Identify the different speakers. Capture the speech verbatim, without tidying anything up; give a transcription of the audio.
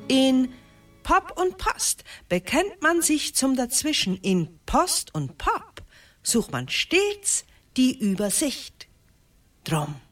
Speaker 1: In Pop und Post bekennt man sich zum Dazwischen. In Post und Pop sucht man stets die Übersicht. Drum